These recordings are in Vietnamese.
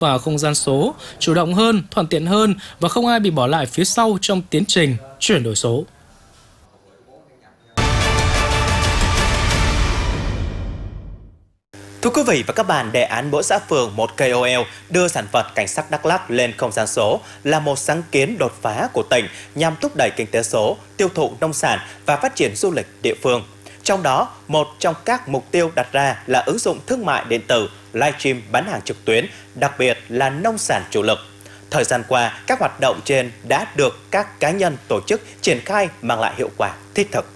vào không gian số, chủ động hơn, thuận tiện hơn và không ai bị bỏ lại phía sau trong tiến trình chuyển đổi số. Thưa quý vị và các bạn, đề án mỗi xã phường một KOL đưa sản vật cảnh sắc Đắk Lắk lên không gian số là một sáng kiến đột phá của tỉnh nhằm thúc đẩy kinh tế số, tiêu thụ nông sản và phát triển du lịch địa phương. Trong đó, một trong các mục tiêu đặt ra là ứng dụng thương mại điện tử, livestream bán hàng trực tuyến, đặc biệt là nông sản chủ lực. Thời gian qua, các hoạt động trên đã được các cá nhân tổ chức triển khai mang lại hiệu quả thiết thực.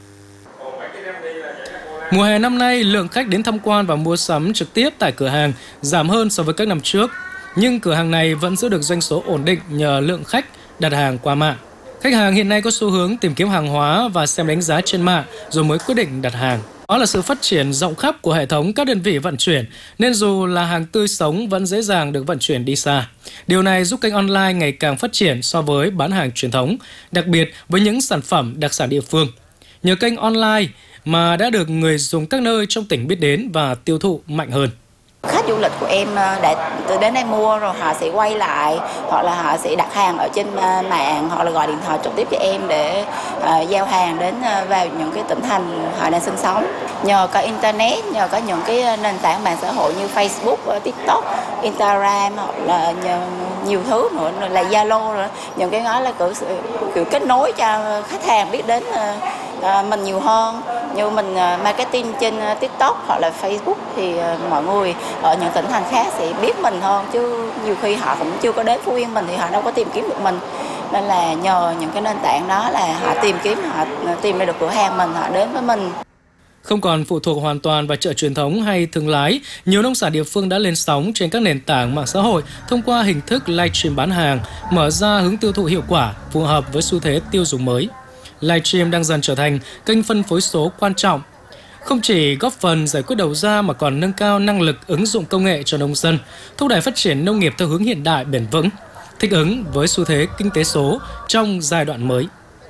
Mùa hè năm nay, lượng khách đến tham quan và mua sắm trực tiếp tại cửa hàng giảm hơn so với các năm trước. Nhưng cửa hàng này vẫn giữ được doanh số ổn định nhờ lượng khách đặt hàng qua mạng. Khách hàng hiện nay có xu hướng tìm kiếm hàng hóa và xem đánh giá trên mạng rồi mới quyết định đặt hàng. Đó là sự phát triển rộng khắp của hệ thống các đơn vị vận chuyển, nên dù là hàng tươi sống vẫn dễ dàng được vận chuyển đi xa. Điều này giúp kênh online ngày càng phát triển so với bán hàng truyền thống, đặc biệt với những sản phẩm đặc sản địa phương. Nhờ kênh online mà đã được người dùng các nơi trong tỉnh biết đến và tiêu thụ mạnh hơn. Khách du lịch của em đã đến đây mua rồi họ sẽ quay lại, hoặc là họ sẽ đặt hàng ở trên mạng, hoặc là gọi điện thoại trực tiếp cho em để giao hàng đến vào những cái tỉnh thành họ đang sinh sống. Nhờ có internet, nhờ có những cái nền tảng mạng xã hội như Facebook, TikTok, Instagram, hoặc là nhiều thứ nữa là Zalo nữa. Những cái đó là kiểu kết nối cho khách hàng biết đến mình nhiều hơn. Như mình marketing trên TikTok hoặc là Facebook thì mọi người ở những tỉnh thành khác sẽ biết mình hơn, chứ nhiều khi họ cũng chưa có đến Phú Yên mình thì họ đâu có tìm kiếm được mình. Nên là nhờ những cái nền tảng đó là họ tìm ra được cửa hàng mình, họ đến với mình. Không còn phụ thuộc hoàn toàn vào chợ truyền thống hay thương lái, nhiều nông sản địa phương đã lên sóng trên các nền tảng mạng xã hội thông qua hình thức livestream bán hàng, mở ra hướng tiêu thụ hiệu quả, phù hợp với xu thế tiêu dùng mới. Livestream đang dần trở thành kênh phân phối số quan trọng, không chỉ góp phần giải quyết đầu ra mà còn nâng cao năng lực ứng dụng công nghệ cho nông dân, thúc đẩy phát triển nông nghiệp theo hướng hiện đại bền vững, thích ứng với xu thế kinh tế số trong giai đoạn mới.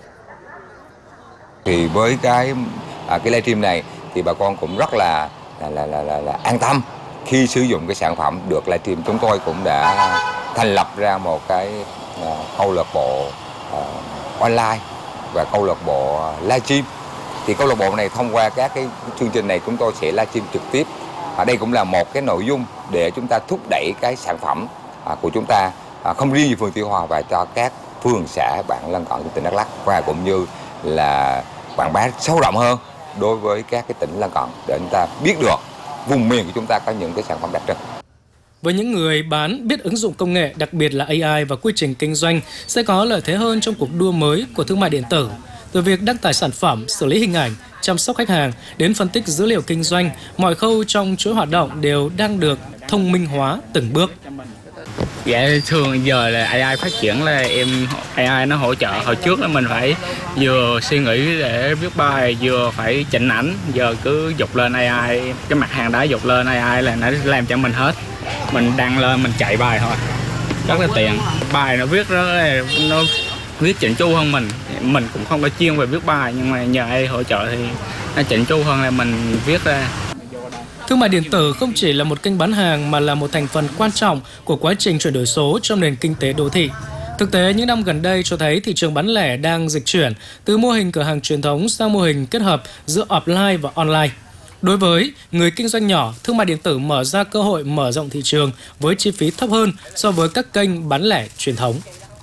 Thì với cái livestream này thì bà con cũng rất là an tâm khi sử dụng cái sản phẩm được livestream. Chúng tôi cũng đã thành lập ra một cái câu lạc bộ online và câu lạc bộ livestream. Thì câu lạc bộ này thông qua các cái chương trình này chúng tôi sẽ livestream trực tiếp. Đây cũng là một cái nội dung để chúng ta thúc đẩy cái sản phẩm của chúng ta không riêng về phường Tuy Hòa và cho các phường xã bạn lân cận của tỉnh Đắk Lắk, và cũng như là quảng bá sâu rộng hơn đối với các cái tỉnh lân cận để chúng ta biết được vùng miền của chúng ta có những cái sản phẩm đặc trưng. Với những người bán biết ứng dụng công nghệ, đặc biệt là AI và quy trình kinh doanh sẽ có lợi thế hơn trong cuộc đua mới của thương mại điện tử. Từ việc đăng tải sản phẩm, xử lý hình ảnh, chăm sóc khách hàng đến phân tích dữ liệu kinh doanh, mọi khâu trong chuỗi hoạt động đều đang được thông minh hóa từng bước. Dạ, thường giờ là AI phát triển là AI nó hỗ trợ. Hồi trước là mình phải vừa suy nghĩ để viết bài, vừa phải chỉnh ảnh, giờ cứ dục lên AI, cái mặt hàng đó dục lên AI là nó làm cho mình hết. Mình đăng lên mình chạy bài thôi, rất là tiện. Bài nó viết nó viết chỉnh chu hơn mình cũng không có chuyên về viết bài, nhưng mà nhờ AI hỗ trợ thì nó chỉnh chu hơn là mình viết ra. Thương mại điện tử không chỉ là một kênh bán hàng mà là một thành phần quan trọng của quá trình chuyển đổi số trong nền kinh tế đô thị. Thực tế, những năm gần đây cho thấy thị trường bán lẻ đang dịch chuyển từ mô hình cửa hàng truyền thống sang mô hình kết hợp giữa offline và online. Đối với người kinh doanh nhỏ, thương mại điện tử mở ra cơ hội mở rộng thị trường với chi phí thấp hơn so với các kênh bán lẻ truyền thống.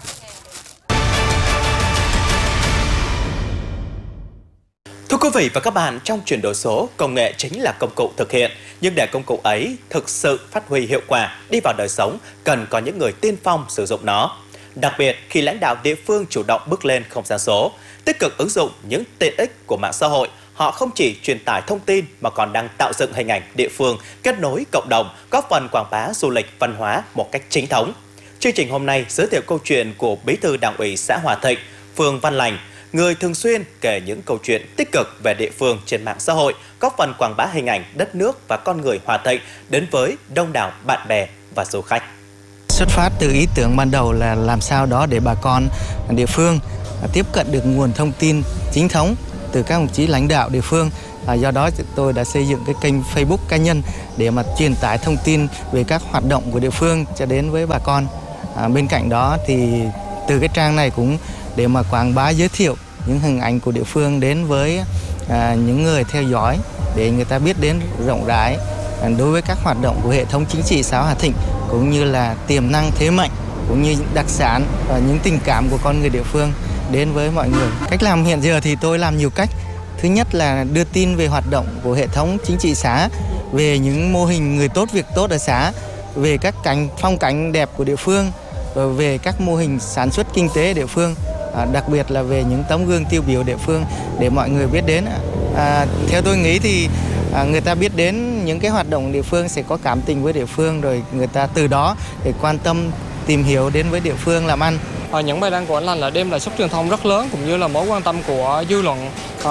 Thưa quý vị và các bạn, trong chuyển đổi số, công nghệ chính là công cụ thực hiện. Nhưng để công cụ ấy thực sự phát huy hiệu quả, đi vào đời sống, cần có những người tiên phong sử dụng nó. Đặc biệt khi lãnh đạo địa phương chủ động bước lên không gian số, tích cực ứng dụng những tiện ích của mạng xã hội, họ không chỉ truyền tải thông tin mà còn đang tạo dựng hình ảnh địa phương, kết nối cộng đồng, góp phần quảng bá du lịch văn hóa một cách chính thống. Chương trình hôm nay giới thiệu câu chuyện của Bí thư Đảng ủy xã Hòa Thịnh, phường Văn Lành, người thường xuyên kể những câu chuyện tích cực về địa phương trên mạng xã hội, góp phần quảng bá hình ảnh đất nước và con người Hòa Thịnh đến với đông đảo bạn bè và du khách. Xuất phát từ ý tưởng ban đầu là làm sao đó để bà con địa phương tiếp cận được nguồn thông tin chính thống từ các đồng chí lãnh đạo địa phương Do đó tôi đã xây dựng cái kênh Facebook cá nhân để mà truyền tải thông tin về các hoạt động của địa phương cho đến với bà con. Bên cạnh đó thì từ cái trang này cũng để mà quảng bá giới thiệu những hình ảnh của địa phương đến với những người theo dõi để người ta biết đến rộng rãi đối với các hoạt động của hệ thống chính trị xã Hà Thịnh, cũng như là tiềm năng thế mạnh cũng như đặc sản và những tình cảm của con người địa phương đến với mọi người. Cách làm hiện giờ thì tôi làm nhiều cách. Thứ nhất là đưa tin về hoạt động của hệ thống chính trị xã, về những mô hình người tốt việc tốt ở xã, về các phong cảnh đẹp của địa phương, rồi về các mô hình sản xuất kinh tế địa phương, đặc biệt là về những tấm gương tiêu biểu địa phương để mọi người biết đến. Theo tôi nghĩ thì người ta biết đến những cái hoạt động địa phương sẽ có cảm tình với địa phương, rồi người ta từ đó để quan tâm tìm hiểu đến với địa phương làm ăn. Những bài đăng của anh Lành là đem lại sức truyền thông rất lớn cũng như là mối quan tâm của dư luận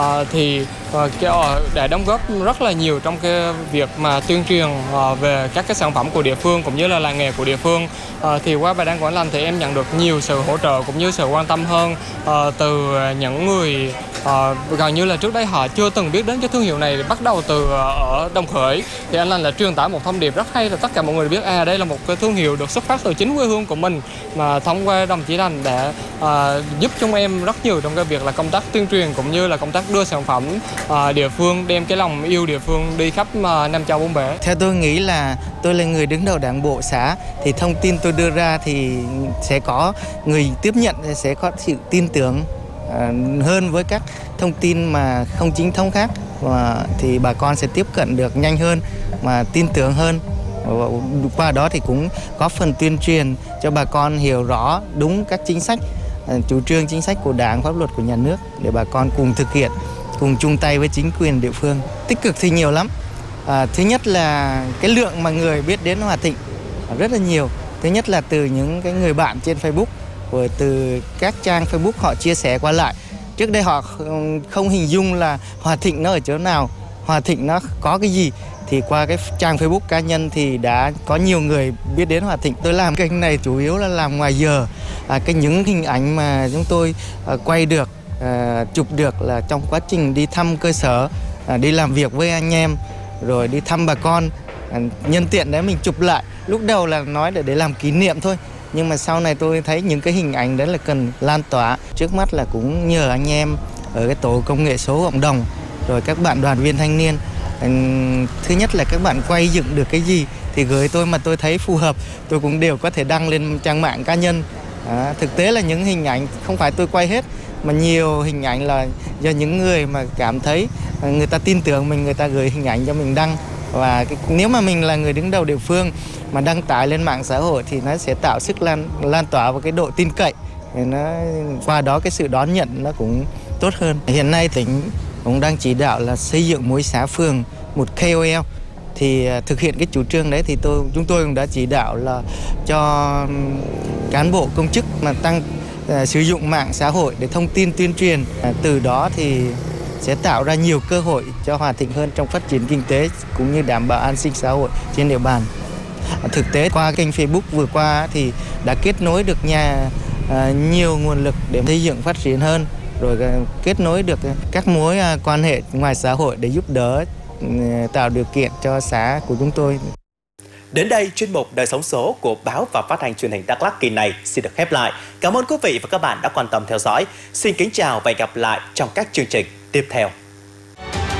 để đóng góp rất là nhiều trong cái việc mà tuyên truyền về các cái sản phẩm của địa phương cũng như là làng nghề của địa phương. Thì qua bài đăng của anh Lành thì em nhận được nhiều sự hỗ trợ cũng như sự quan tâm hơn từ những người gần như là trước đây họ chưa từng biết đến cái thương hiệu này, bắt đầu từ ở Đồng Khởi. Thì anh Lành là truyền tải một thông điệp rất hay là tất cả mọi người biết đây là một cái thương hiệu được xuất phát từ chính quê hương của mình, mà thông qua đồng chí Lành đã giúp chúng em rất nhiều trong cái việc là công tác tuyên truyền cũng như là công tác đưa sản phẩm địa phương, đem cái lòng yêu địa phương đi khắp Nam Châu bốn bể. Theo tôi nghĩ là tôi là người đứng đầu đảng bộ xã, thì thông tin tôi đưa ra thì sẽ có người tiếp nhận, sẽ có sự tin tưởng hơn với các thông tin mà không chính thống khác, thì bà con sẽ tiếp cận được nhanh hơn mà tin tưởng hơn. Qua đó thì cũng có phần tuyên truyền cho bà con hiểu rõ đúng các chính sách, chủ trương chính sách của Đảng, pháp luật của nhà nước để bà con cùng thực hiện, cùng chung tay với chính quyền địa phương. Tích cực thì nhiều lắm. Thứ nhất là cái lượng mà người biết đến Hòa Thịnh rất là nhiều. Thứ nhất là từ những cái người bạn trên Facebook, rồi từ các trang Facebook họ chia sẻ qua lại. Trước đây họ không hình dung là Hòa Thịnh nó ở chỗ nào, Hòa Thịnh nó có cái gì. Thì qua cái trang Facebook cá nhân thì đã có nhiều người biết đến Hòa Thịnh. Tôi làm kênh này chủ yếu là làm ngoài giờ. Những hình ảnh mà chúng tôi quay được, chụp được là trong quá trình đi thăm cơ sở, đi làm việc với anh em, rồi đi thăm bà con. Nhân tiện đấy mình chụp lại. Lúc đầu là nói để làm kỷ niệm thôi. Nhưng mà sau này tôi thấy những cái hình ảnh đấy là cần lan tỏa. Trước mắt là cũng nhờ anh em ở cái tổ công nghệ số cộng đồng, rồi các bạn đoàn viên thanh niên. Thứ nhất là các bạn quay dựng được cái gì thì gửi tôi, mà tôi thấy phù hợp tôi cũng đều có thể đăng lên trang mạng cá nhân. Thực tế là những hình ảnh không phải tôi quay hết, mà nhiều hình ảnh là do những người mà cảm thấy người ta tin tưởng mình, người ta gửi hình ảnh cho mình đăng. Và nếu mà mình là người đứng đầu địa phương mà đăng tải lên mạng xã hội thì nó sẽ tạo sức lan tỏa và cái độ tin cậy, qua đó cái sự đón nhận nó cũng tốt hơn. Hiện nay tỉnh cũng đang chỉ đạo là xây dựng mỗi xã phường một KOL. Thì thực hiện cái chủ trương đấy thì chúng tôi cũng đã chỉ đạo là cho cán bộ công chức mà sử dụng mạng xã hội để thông tin tuyên truyền. Từ đó thì sẽ tạo ra nhiều cơ hội cho Hòa Thịnh hơn trong phát triển kinh tế cũng như đảm bảo an sinh xã hội trên địa bàn. Thực tế qua kênh Facebook vừa qua thì đã kết nối được nhiều nguồn lực để xây dựng phát triển hơn, rồi kết nối được các mối quan hệ ngoài xã hội để giúp đỡ, tạo điều kiện cho xã của chúng tôi. Đến đây, chuyên mục Đời sống số của báo và phát thanh truyền hình Đắk Lắk kỳ này xin được khép lại. Cảm ơn quý vị và các bạn đã quan tâm theo dõi. Xin kính chào và hẹn gặp lại trong các chương trình tiếp theo.